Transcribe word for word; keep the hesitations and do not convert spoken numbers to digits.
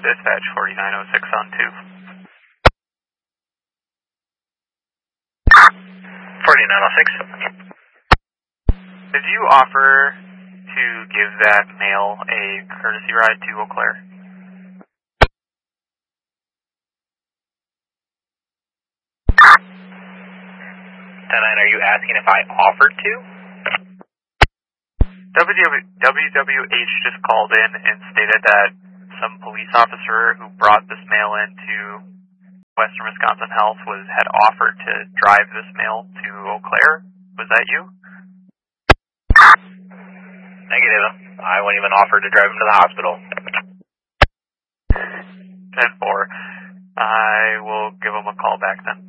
Dispatch forty-nine oh six on two. forty-nine oh six. Did you offer to give that male a courtesy ride to Eau Claire? ten nine, are you asking if I offered to? W W H just called in and stated that some police officer who brought this male into Western Wisconsin Health was had offered to drive this male to Eau Claire. Was that you? Negative. I wouldn't even offer to drive him to the hospital. ten four. I will give him a call back then.